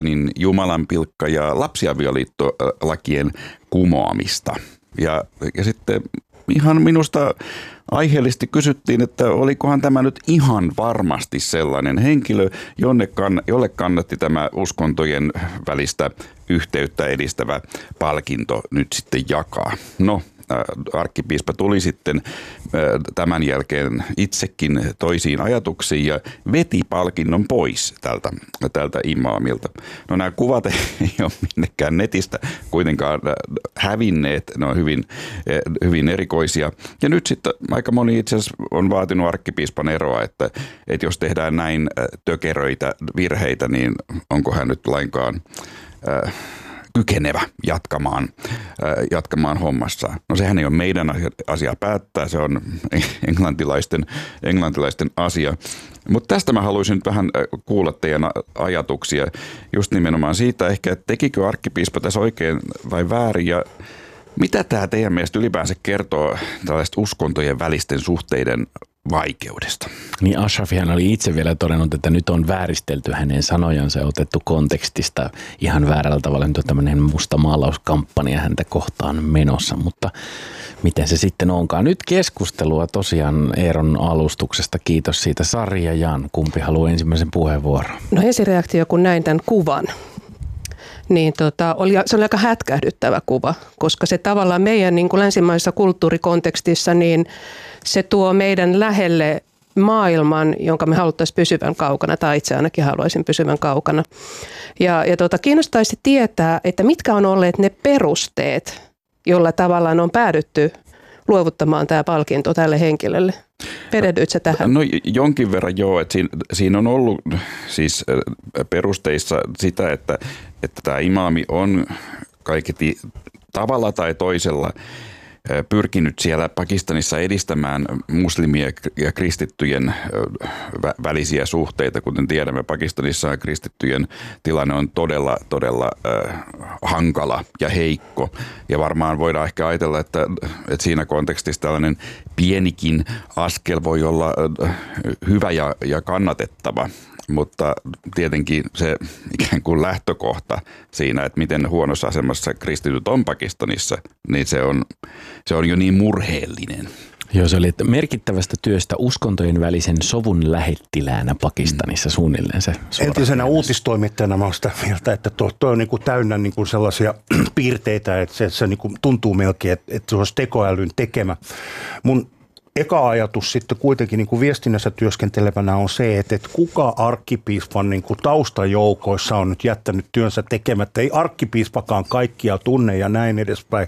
niin jumalanpilkka ja lapsiavioliittolakien kumoamista. Ja sitten ihan minusta aiheellisesti kysyttiin, että olikohan tämä nyt ihan varmasti sellainen henkilö, jolle kannatti tämä uskontojen välistä yhteyttä edistävä palkinto nyt sitten jakaa. No, arkkipiispa tuli sitten tämän jälkeen itsekin toisiin ajatuksiin ja veti palkinnon pois tältä imaamilta. No nämä kuvat ei ole minnekään netistä kuitenkaan hävinneet, ne on hyvin erikoisia. Ja nyt sitten aika moni itse asiassa on vaatinut arkkipiispan eroa, että jos tehdään näin tökeröitä virheitä, niin onko hän nyt lainkaan kykenevä jatkamaan hommassa. No sehän ei ole meidän asia päättää, se on englantilaisten asia. Mutta tästä mä haluaisin nyt vähän kuulla teidän ajatuksia just nimenomaan siitä ehkä, että tekikö arkkipiispa tässä oikein vai väärin ja mitä tämä teidän mielestä ylipäänsä kertoo tällaista uskontojen välisten suhteiden vaikeudesta? Niin Ashrafihan oli itse vielä todennut, että nyt on vääristelty hänen sanojansa ja otettu kontekstista ihan väärällä tavalla. Nyt on tämmöinen musta maalauskampanja häntä kohtaan menossa, mutta miten se sitten onkaan? Nyt keskustelua tosiaan Eeron alustuksesta. Kiitos siitä. Sari ja Jan, kumpi haluaa ensimmäisen puheenvuoron? No ensireaktio, kun näin tämän kuvan, niin se oli aika hätkähdyttävä kuva, koska se tavallaan meidän niin kuin länsimaisessa kulttuurikontekstissa, niin se tuo meidän lähelle maailman, jonka me haluttaisiin pysyvän kaukana, tai itse ainakin haluaisin pysyvän kaukana. Ja kiinnostaisi tietää, että mitkä on olleet ne perusteet, jolla tavallaan on päädytty luovuttamaan tämä palkinto tälle henkilölle. Perehdyitkö tähän? No jonkin verran joo, että siinä on ollut siis perusteissa sitä, että tämä imaami on kaiketi tavalla tai toisella pyrkinyt siellä Pakistanissa edistämään muslimien ja kristittyjen välisiä suhteita. Kuten tiedämme, Pakistanissa kristittyjen tilanne on todella hankala ja heikko. Ja varmaan voidaan ehkä ajatella, että siinä kontekstissa tällainen pienikin askel voi olla hyvä ja kannatettava. Mutta tietenkin se ikään kuin lähtökohta siinä, että miten huonossa asemassa kristityt on Pakistanissa, niin se on jo niin murheellinen. Joo, se oli merkittävästä työstä uskontojen välisen sovun lähettiläänä Pakistanissa suunnilleen se. Entisenä uutistoimittajana mä oon sitä mieltä, että tuo on niin kuin täynnä niin kuin sellaisia piirteitä, että se niin kuin tuntuu melkein, että se olisi tekoälyn tekemä. Mun eka ajatus sitten kuitenkin niin kuin viestinnässä työskentelevänä on se, että kuka arkkipiispan niin kuin taustajoukoissa on nyt jättänyt työnsä tekemättä. Ei arkkipiispakaan kaikkia tunne ja näin edespäin.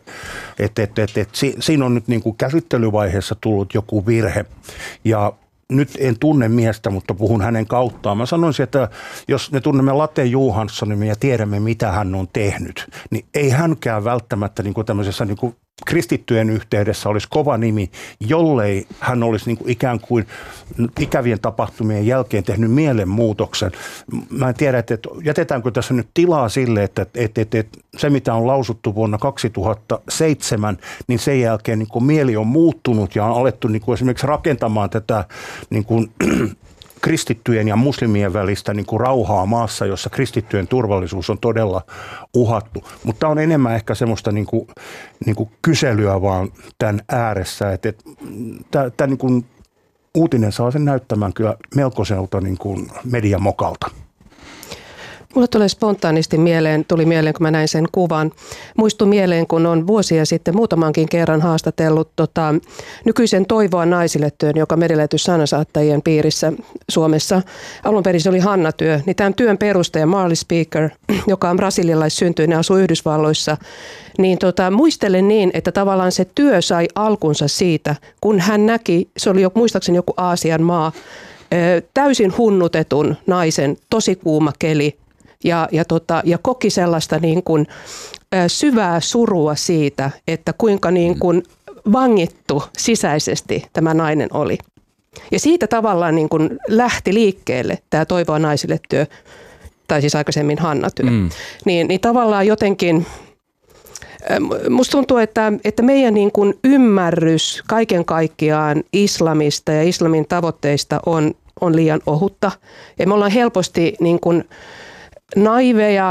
Siinä on nyt niin kuin käsittelyvaiheessa tullut joku virhe ja nyt en tunne miestä, mutta puhun hänen kauttaan. Mä sanoisin, että jos me tunnemme Latte Johanssonin ja tiedämme, mitä hän on tehnyt, niin ei hänkään välttämättä niin kuin tämmöisessä niin kuin kristittyjen yhteydessä olisi kova nimi, jollei hän olisi niin kuin ikään kuin ikävien tapahtumien jälkeen tehnyt mielenmuutoksen. Mä en tiedä, että jätetäänkö tässä nyt tilaa sille, että se mitä on lausuttu vuonna 2007, niin sen jälkeen niin kuin mieli on muuttunut ja on alettu niin kuin esimerkiksi rakentamaan tätä niin kuin kristittyjen ja muslimien välistä niin kuin rauhaa maassa, jossa kristittyjen turvallisuus on todella uhattu. Mutta tämä on enemmän ehkä semmoista niin kuin kyselyä vaan tämän ääressä. Tämä niin kuin uutinen saa sen näyttämään kyllä melkoiselta niin kuin mediamokalta. Mulle tulee spontaanisti tuli mieleen, kun mä näin sen kuvan. Muistui mieleen, kun on vuosia sitten muutamankin kerran haastatellut nykyisen Toivoa naisille -työn, joka medialähetys sanansaattajien piirissä Suomessa. Alun perin se oli Hanna-työ. Niin tämän työn perustaja Marley Speaker, joka on brasilialaissyntyinen, asuu Yhdysvalloissa, niin muistelen niin, että tavallaan se työ sai alkunsa siitä, kun hän näki, se oli muistaakseni joku Aasian maa, täysin hunnutetun naisen, tosi kuuma keli, ja koki sellaista niin kuin syvää surua siitä, että kuinka niin kuin vangittu sisäisesti tämä nainen oli. Ja siitä tavallaan niin kuin lähti liikkeelle tämä Toivoa naisille -työ, tai siis aikaisemmin Hanna-työ. Niin tavallaan jotenkin musta tuntuu, että meidän niin kuin ymmärrys kaiken kaikkiaan islamista ja islamin tavoitteista on liian ohutta. Ja me ollaan helposti niin kuin naiveja